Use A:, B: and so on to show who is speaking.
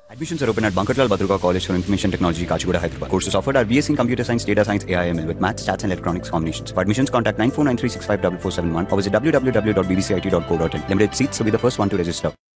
A: Admissions are open at Bankarlal Badruga College for Information Technology, Kachigura, Hyderabad. Courses offered are BSc in Computer Science, Data Science, AI/ML with Maths, Stats and Electronics combinations. For admissions, contact 9493654471 or visit www.bbcit.co.in. Limited seats, so be the first one to register.